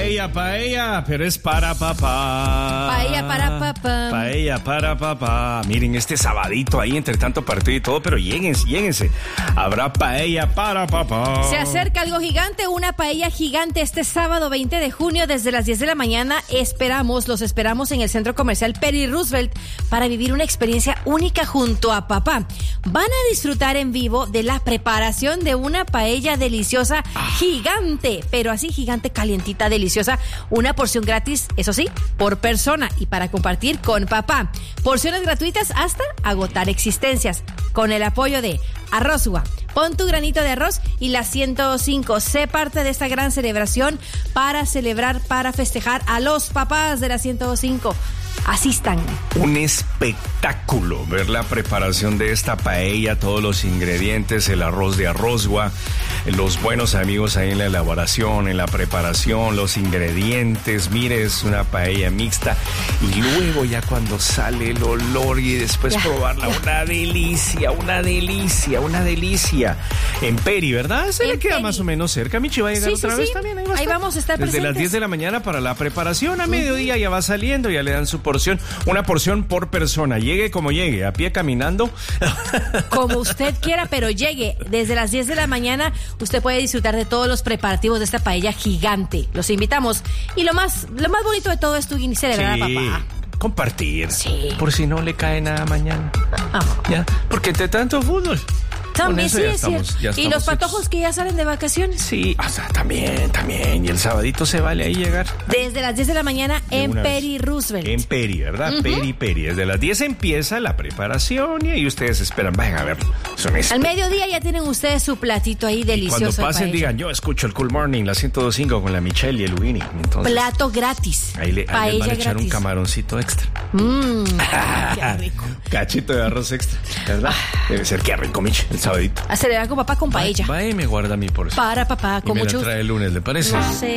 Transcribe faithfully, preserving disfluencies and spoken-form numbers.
paella, paella, pero es para papá. Paella para papá. Paella para papá. Miren, este sabadito ahí entre tanto partido y todo, pero lléguense, lléguense. Habrá paella para papá. Se acerca algo gigante, una paella gigante este sábado veinte de junio desde las diez de la mañana. Esperamos, los esperamos en el Centro Comercial Perry Roosevelt para vivir una experiencia única junto a papá. Van a disfrutar en vivo de la preparación de una paella deliciosa ah. gigante, pero así gigante, calientita, deliciosa. Una porción gratis, eso sí, por persona y para compartir con papá. Porciones gratuitas hasta agotar existencias. Con el apoyo de Arrozua. Pon tu granito de arroz y la ciento cinco. Sé parte de esta gran celebración para celebrar, para festejar a los papás de la ciento cinco. Asistan. Un espectáculo ver la preparación de esta paella, todos los ingredientes, el arroz de Arrozua, los buenos amigos ahí en la elaboración, en la preparación, los ingredientes. Mire, es una paella mixta y luego ya cuando sale el olor y después ya, probarla, ya. una delicia, una delicia, una delicia. En Peri, ¿verdad? Se en le queda Peri. Más o menos cerca. Michi va a llegar sí, otra sí, vez sí. también. Ahí, va a ahí estar. vamos a estar Desde presentes. las diez de la mañana para la preparación. A mediodía ya va saliendo, ya le dan su porción. Una porción por persona. Llegue como llegue, a pie, caminando. Como usted quiera, pero llegue. Desde las diez de la mañana usted puede disfrutar de todos los preparativos de esta paella gigante. Los invitamos. Y lo más, lo más bonito de todo es tu celebrar sí. a papá. Compartir. Sí. Por si no le cae nada mañana. Oh. ¿Ya? Porque te tanto fútbol. También, sí, es estamos, cierto. Y los patojos hechos. Que ya salen de vacaciones. Sí, o sea, también, también. Y el sabadito se vale ahí llegar. Desde las diez de la mañana de en Perry vez. Roosevelt. En Perry, ¿verdad? Uh-huh. Perry, Perry. Desde las diez empieza la preparación y ahí ustedes esperan. Vayan a verlo. Son Al mediodía ya tienen ustedes su platito ahí delicioso. Y cuando pasen digan, yo escucho el Cool Morning, la ciento dos punto cinco con la Michelle y el Winnie. Entonces, plato gratis. Ahí le, ahí les van a echar gratis. Un camaroncito extra. Mmm, qué rico. Cachito de arroz extra, ¿verdad? Debe ser qué rico, Mich, el sabadito. A celebrar con papá con paella. Va y me guarda a mí por eso. Para papá, con y me mucho. la trae el lunes, ¿le parece? No sé.